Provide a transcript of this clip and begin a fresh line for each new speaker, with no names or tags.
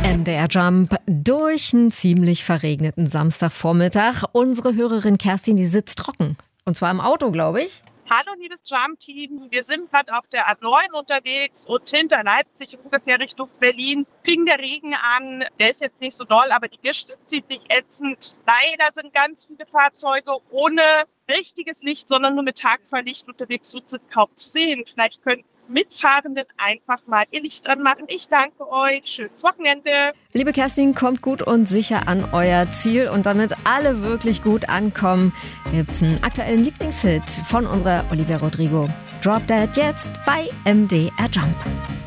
MDR Jump durch einen ziemlich verregneten Samstagvormittag. Unsere Hörerin Kerstin, die sitzt trocken. Und zwar im Auto, glaube ich.
Hallo, liebes Jump-Team. Wir sind gerade auf der A9 unterwegs und hinter Leipzig ungefähr Richtung Berlin fing der Regen an. Der ist jetzt nicht so doll, aber die Gischt ist ziemlich ätzend. Leider sind ganz viele Fahrzeuge ohne richtiges Licht, sondern nur mit Tagfahrlicht unterwegs, so sind kaum zu sehen. Vielleicht könnten Mitfahrenden einfach mal ihr Licht anmachen. Ich danke euch. Schönes Wochenende.
Liebe Kerstin, kommt gut und sicher an euer Ziel. Und damit alle wirklich gut ankommen, gibt es einen aktuellen Lieblingshit von unserer Olivia Rodrigo. Drop Dead jetzt bei MDR Jump.